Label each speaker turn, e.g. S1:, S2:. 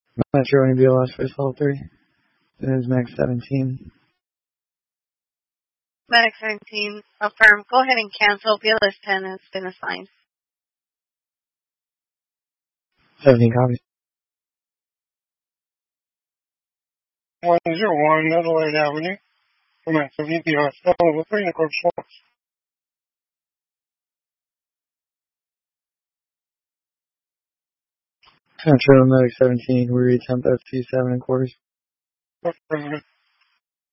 S1: Metro and BLS for Assault 3. It is Max 17.
S2: Max 17, affirm. Go ahead and cancel. BLS 10 has been assigned.
S1: 17 copies.
S3: 101 Adelaide Avenue. Max 17, BLS 7 level 3 in the corpse force.
S1: Metro Medic 17, we reattempt FT7 in quarters.
S3: President.